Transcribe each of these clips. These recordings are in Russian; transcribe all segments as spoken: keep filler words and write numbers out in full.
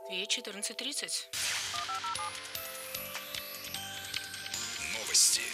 Москве четырнадцать тридцать. Новости.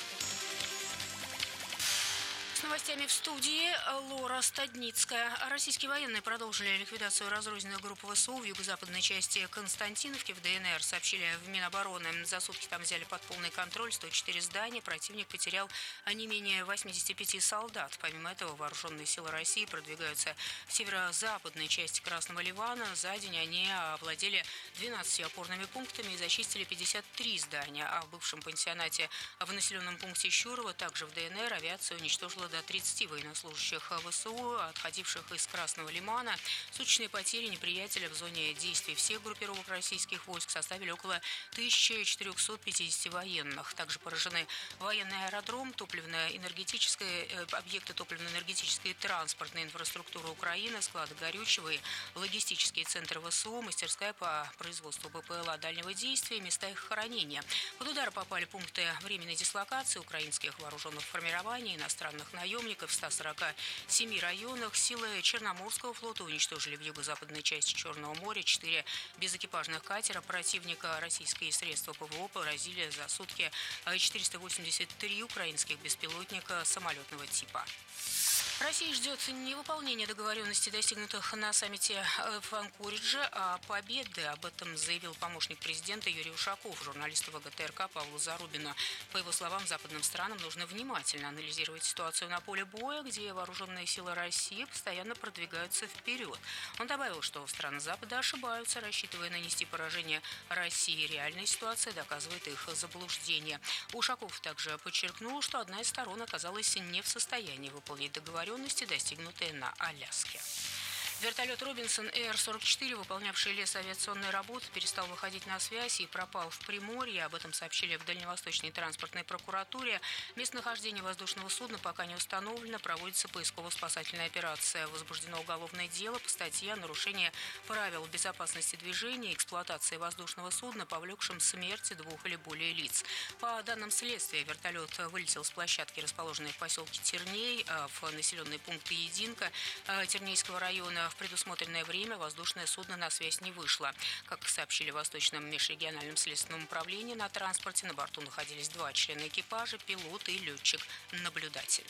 С новостями в студии Лора Стадницкая. Российские военные продолжили ликвидацию разрозненных групп ВСУ в юго-западной части Константиновки в ДНР, сообщили в Минобороны. За сутки там взяли под полный контроль сто четыре здания. Противник потерял не менее восьмидесяти пяти солдат. Помимо этого, вооруженные силы России продвигаются в северо-западной части Красного Ливана. За день они овладели двенадцатью опорными пунктами и зачистили пятьдесят три здания. А в бывшем пансионате в населенном пункте Щурово, также в ДНР, авиация уничтожила до тридцати военнослужащих ВСУ, отходивших из Красного Лимана. Суточные потери неприятеля в зоне действий всех группировок российских войск составили около тысячи четырёхсот пятидесяти военных. Также поражены военный аэродром, топливно-энергетические объекты топливно-энергетической и транспортной инфраструктуры Украины, склады горючего и логистические центры ВСУ, мастерская по производству БПЛА дальнего действия, места их хранения. Под удар попали пункты временной дислокации украинских вооруженных формирований, иностранных наемников в ста сорока семи районах. Силы Черноморского флота уничтожили в юго-западной части Черного моря четыре безэкипажных катера противника. Российские средства ПВО поразили за сутки четыреста восемьдесят три украинских беспилотника самолетного типа. Россия ждет невыполнения договоренностей, достигнутых на саммите в Анкоридже, а победы. Об этом заявил помощник президента Юрий Ушаков журналисту ВГТРК Павлу Зарубину. По его словам, западным странам нужно внимательно анализировать ситуацию на поле боя, где вооруженные силы России постоянно продвигаются вперед. Он добавил, что страны Запада ошибаются, рассчитывая нанести поражение России. Реальная ситуация доказывает их заблуждение. Ушаков также подчеркнул, что одна из сторон оказалась не в состоянии выполнить договоренности, достигнутые на Аляске. Вертолет «Робинсон Эр сорок четыре», выполнявший лесоавиационные работы, перестал выходить на связь и пропал в Приморье. Об этом сообщили в Дальневосточной транспортной прокуратуре. Местонахождение воздушного судна пока не установлено. Проводится поисково-спасательная операция. Возбуждено уголовное дело по статье о нарушении правил безопасности движения и эксплуатации воздушного судна, повлекшем смерти двух или более лиц. По данным следствия, вертолет вылетел с площадки, расположенной в поселке Терней, в населенный пункт Единка Тернейского района. В предусмотренное время воздушное судно на связь не вышло. Как сообщили в Восточном межрегиональном следственном управлении, на транспорте на борту находились два члена экипажа, пилот и летчик-наблюдатель.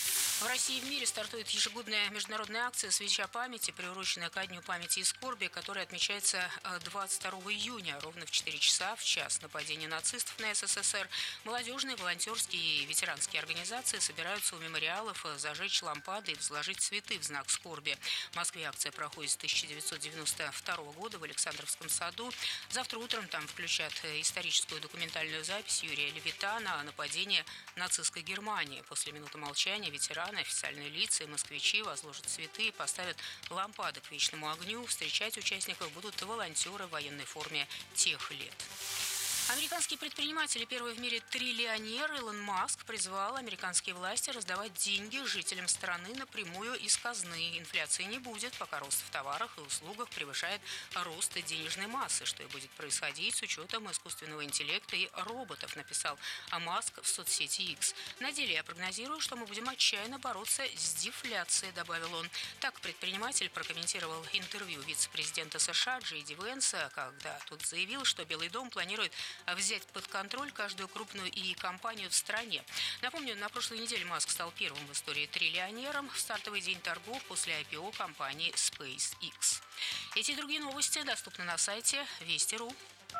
В России и в мире стартует ежегодная международная акция «Свеча памяти», приуроченная ко Дню памяти и скорби, которая отмечается двадцать второго июня, ровно в четыре часа в час нападения нацистов на СССР. Молодежные, волонтерские и ветеранские организации собираются у мемориалов зажечь лампады и возложить цветы в знак скорби. В Москве акция проходит с тысяча девятьсот девяносто второго года в Александровском саду. Завтра утром там включат историческую документальную запись Юрия Левитана о нападении нацистской Германии. После минуты молчания ветераны, официальные лица и москвичи возложат цветы и поставят лампады к вечному огню. Встречать участников будут волонтеры в военной форме тех лет. Американский предприниматель и первый в мире триллионер Илон Маск призвал американские власти раздавать деньги жителям страны напрямую из казны. Инфляции не будет, пока рост в товарах и услугах превышает рост денежной массы, что и будет происходить с учетом искусственного интеллекта и роботов, написал Маск в соцсети X. На деле я прогнозирую, что мы будем отчаянно бороться с дефляцией, добавил он. Так предприниматель прокомментировал интервью вице-президента США Джей Ди Венса, когда тот заявил, что Белый дом планирует взять под контроль каждую крупную ИИ-компанию в стране. Напомню, на прошлой неделе Маск стал первым в истории триллионером в стартовый день торгов после ай пи о компании SpaceX. Эти и другие новости доступны на сайте вести точка ру.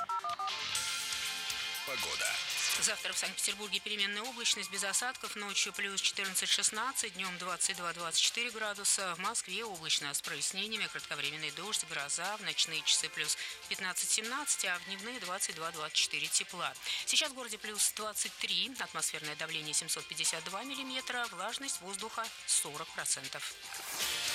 Погода. Завтра в Санкт-Петербурге переменная облачность без осадков, ночью плюс четырнадцать-шестнадцать, днем двадцать два-двадцать четыре градуса. В Москве облачно с прояснениями, кратковременный дождь, гроза, в ночные часы плюс пятнадцать-семнадцать, а в дневные двадцать два-двадцать четыре тепла. Сейчас в городе плюс двадцать три, атмосферное давление семьсот пятьдесят два миллиметра, влажность воздуха сорок процентов.